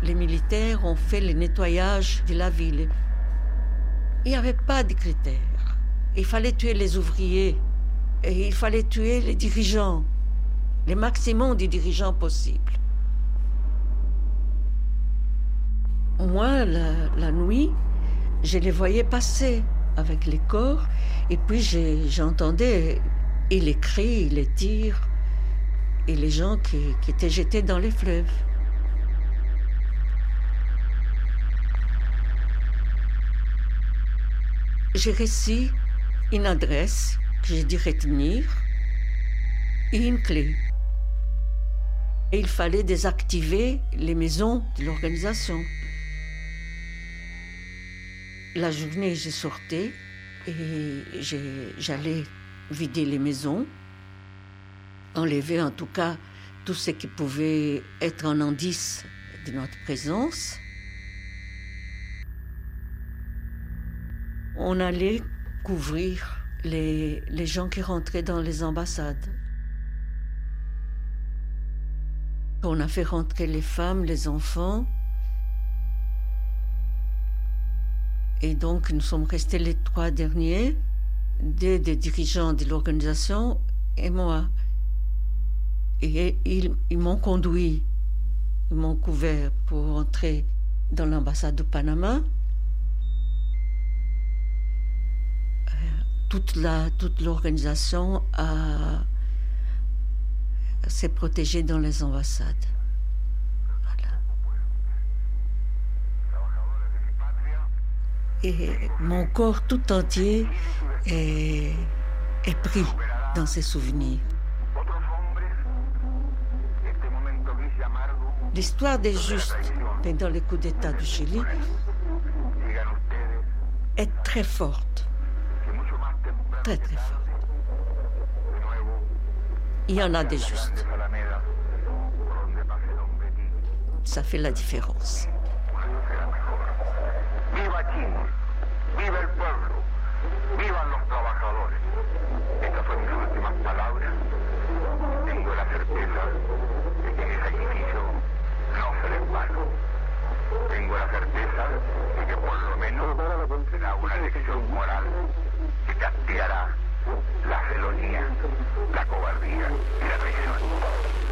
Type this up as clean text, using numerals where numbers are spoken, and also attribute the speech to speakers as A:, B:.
A: les militaires ont fait le nettoyage de la ville. Il n'y avait pas de critères. Il fallait tuer les ouvriers et il fallait tuer les dirigeants, le maximum de dirigeants possible. Moi, la nuit, je les voyais passer avec les corps et puis j'entendais et les cris, les tirs et les gens qui étaient jetés dans les fleuves. J'ai reçu une adresse que j'ai dû retenir et une clé. Et il fallait désactiver les maisons de l'organisation. La journée, je sortais et j'allais vider les maisons, enlever en tout cas tout ce qui pouvait être un indice de notre présence. On allait couvrir les gens qui rentraient dans les ambassades. On a fait rentrer les femmes, les enfants. Et donc, nous sommes restés les 3 derniers, des dirigeants de l'organisation et moi. Et ils m'ont conduit, ils m'ont couvert pour entrer dans l'ambassade du Panama. Toute l'organisation s'est protégée dans les ambassades. Voilà. Et mon corps tout entier est pris dans ces souvenirs. L'histoire des Justes pendant le coup d'État du Chili est très forte. Très, très forte. Il y en a des justes. Ça fait la différence.
B: Viva Chile, viva el pueblo, vivan los trabajadores. Estas son mis últimas palabras. Tengo la certeza de que mi sacrificio no será en vano. Tengo la certeza de que por lo menos será una lección moral que castigará la felonía, la cobardía y la traición.